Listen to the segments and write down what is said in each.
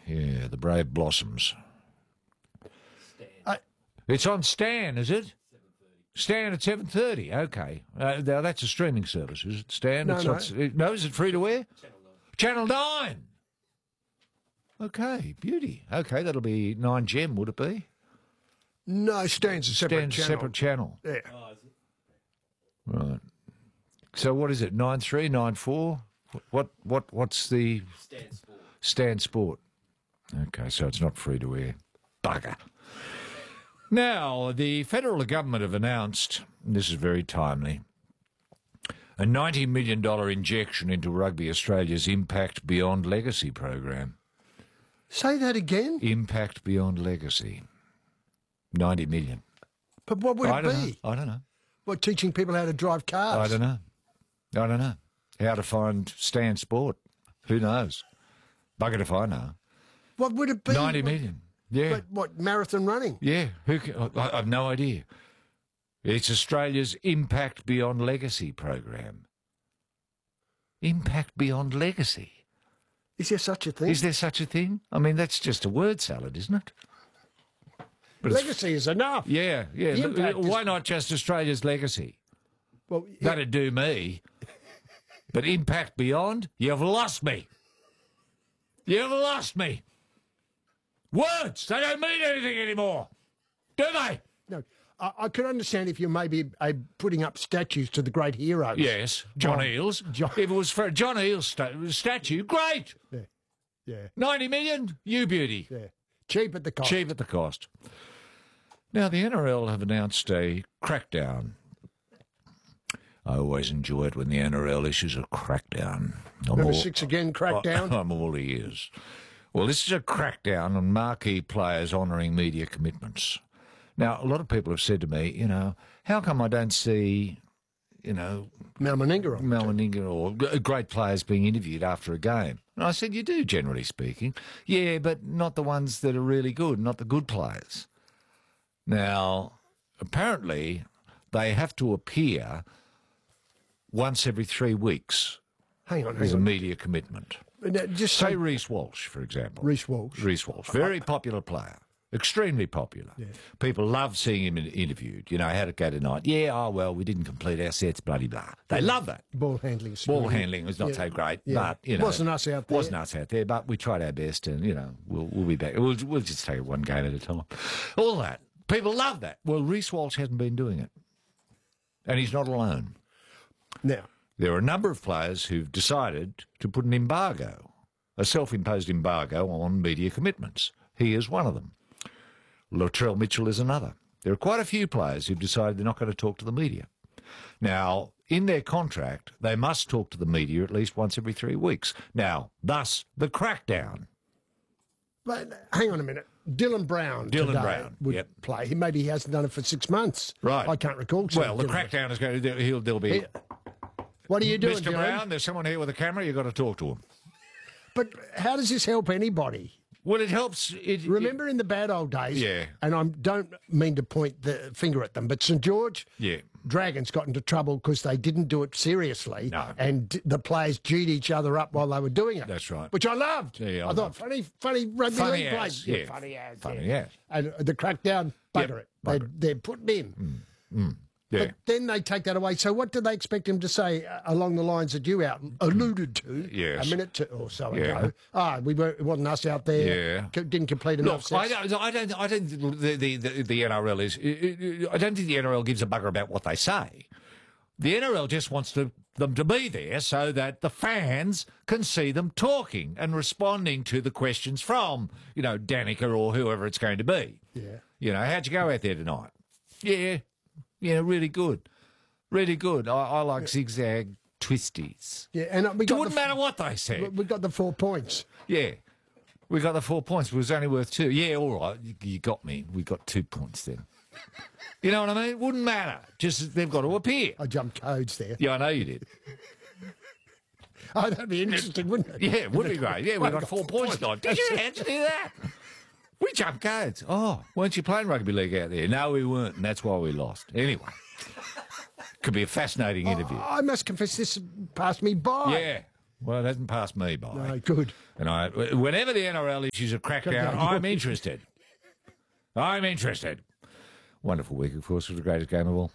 Yeah, the Brave Blossoms. It's on Stan, is it? Stan at 7:30. Okay. Now that's a streaming service, is it? Stan? No, no, is it free to air? Channel 9. Okay, beauty. Okay, that'll be 9Gem, would it be? No, Stan's a separate channel. Separate channel. Yeah. Oh, is it? Right. So what is it? 9.3, 9.4? What's the Stan Sport. Stan Sport? Okay, so it's not free to air. Bugger. Now, the federal government have announced, and this is very timely, a $90 million injection into Rugby Australia's Impact Beyond Legacy program. Say that again? Impact Beyond Legacy. 90 million. But what would it be? I don't know. What, teaching people how to drive cars? I don't know. How to find Stan Sport. Who knows? Bugger if I know. What would it be? 90 million. Yeah. What, marathon running? Yeah. I have no idea. It's Australia's Impact Beyond Legacy program. Impact Beyond Legacy. Is there such a thing? Is there such a thing? I mean, that's just a word salad, isn't it? But legacy is enough. Yeah. Impact Why not just Australia's legacy? Well, That'd do me. But Impact Beyond, you've lost me. You've lost me. Words, they don't mean anything anymore. Do they? No, I could understand if you maybe putting up statues to the great heroes. Yes, John Eales. If it was for a John Eales statue, great. Yeah. 90 million, you beauty. Yeah. Cheap at the cost. Cheap at the cost. Now, the NRL have announced a crackdown. I always enjoy it when the NRL issues a crackdown. Number 6 again, crackdown. I'm all ears. Well, this is a crackdown on marquee players honouring media commitments. Now, a lot of people have said to me, how come I don't see, Mal Meninga or great players being interviewed after a game? And I said, you do, generally speaking. Yeah, but not the ones that are really good, not the good players. Now, apparently, they have to appear once every 3 weeks. Hang on. As a media commitment. Now, just say Reece Walsh, for example. Reece Walsh. Very popular player. Extremely popular. Yeah. People love seeing him interviewed. How'd it go tonight? Yeah, we didn't complete our sets, bloody blah. They love that. Ball handling. Ball handling was not so great, but, Wasn't us out there. Wasn't us out there, but we tried our best and, we'll be back. We'll just take it one game at a time. All that. People love that. Well, Reece Walsh hasn't been doing it. And he's not alone. Now, there are a number of players who've decided to put an embargo, a self-imposed embargo on media commitments. He is one of them. Latrell Mitchell is another. There are quite a few players who've decided they're not going to talk to the media. Now, in their contract, they must talk to the media at least once every 3 weeks. Now, thus, the crackdown. But hang on a minute. Dylan Brown would play. Maybe he hasn't done it for 6 months. Right. I can't recall. Well, the crackdown is going to... There'll be... What are you doing, Mr. Brown, there's someone here with a camera, you've got to talk to him. But how does this help anybody? Well, it helps... Remember in the bad old days, and I don't mean to point the finger at them, but St George Dragons got into trouble because they didn't do it seriously, and the players G'd each other up while they were doing it. That's right. Which I loved. Yeah, I thought, funny rugby league players. Yeah. Funny as. And the crackdown, bugger it. They're putting in. Yeah. But then they take that away. So what do they expect him to say along the lines that you alluded to a minute or so ago? It wasn't us out there. Didn't complete enough sets. I don't think the NRL is... I don't think the NRL gives a bugger about what they say. The NRL just wants them to be there so that the fans can see them talking and responding to the questions from, Danica or whoever it's going to be. Yeah. How'd you go out there tonight? Yeah, really good. Really good. I like zigzag twisties. Yeah, and it wouldn't matter what they said. We got the 4 points. Yeah. We got the 4 points. It was only worth 2. Yeah, all right. You got me. We got 2 points then. You know what I mean? It wouldn't matter. Just they've got to appear. I jumped codes there. Yeah, I know you did. Oh, that'd be interesting, wouldn't it? Yeah, it would be great. Yeah, we got 4 points. Did you actually do that? We jumped codes. Oh, weren't you playing rugby league out there? No, we weren't, and that's why we lost. Anyway, could be a fascinating interview. I must confess, this passed me by. Well, it hasn't passed me by. No, good. And whenever the NRL issues a crackdown, I'm interested. I'm interested. Wonderful week, of course, was the greatest game of all.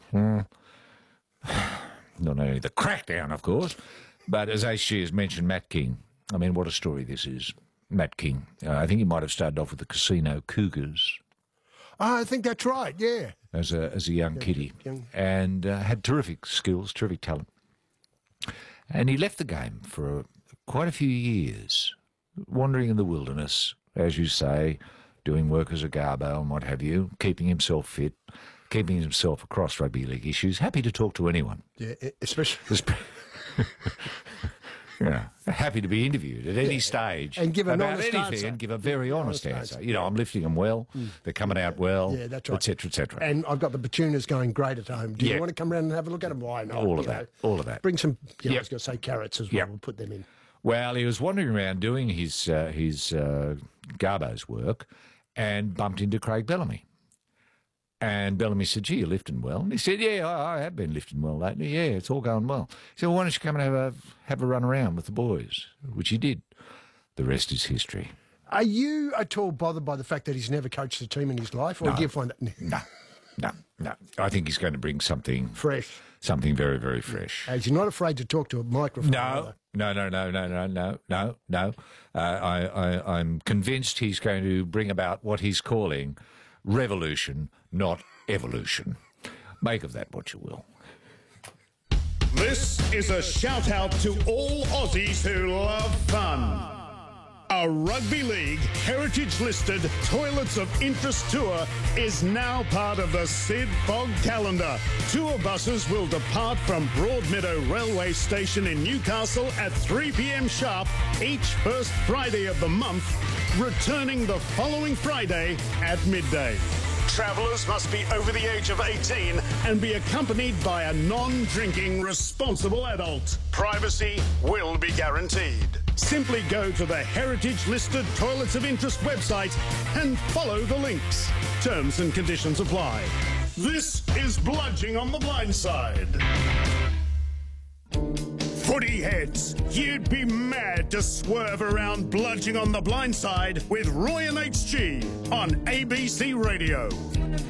Not only the crackdown, of course, but as HG has mentioned, Matt King. I mean, what a story this is. Matt King. I think he might have started off with the Casino Cougars. I think that's right, yeah. As a young kiddie. And had terrific skills, terrific talent. And he left the game for quite a few years, wandering in the wilderness, as you say, doing work as a garbo and what have you, keeping himself fit, keeping himself across rugby league issues, happy to talk to anyone. Yeah, especially... Yeah, happy to be interviewed at any stage and give an honest anything answer. And give a very honest answer. You know, I'm lifting them well, they're coming out well, that's right. et cetera, et cetera. And I've got the Batunas going great at home. Do you want to come around and have a look at them? Why not? All of that. Bring some, I was going to say carrots as well. We'll put them in. Well, he was wandering around doing his Garbo's work and bumped into Craig Bellamy. And Bellamy said, gee, you're lifting well. And he said, yeah, I have been lifting well lately. Yeah, it's all going well. He said, well, why don't you come and have a run around with the boys? Which he did. The rest is history. Are you at all bothered by the fact that he's never coached a team in his life? Or do you find that... No. I think he's going to bring something... fresh. Something very, very fresh. He's not afraid to talk to a microphone. No. I'm convinced he's going to bring about what he's calling revolution, not evolution. Make of that what you will. This is a shout out to all Aussies who love fun. A rugby league heritage-listed Toilets of Interest tour is now part of the Sid Fogg calendar. Tour buses will depart from Broadmeadow Railway Station in Newcastle at 3 p.m. sharp each first Friday of the month, returning the following Friday at midday. Travellers must be over the age of 18 and be accompanied by a non-drinking, responsible adult. Privacy will be guaranteed. Simply go to the heritage-listed Toilets of Interest website and follow the links. Terms and conditions apply. This is Bludging on the Blind Side. Footy heads, you'd be mad to swerve around Bludging on the Blind Side with Roy and HG on ABC Radio.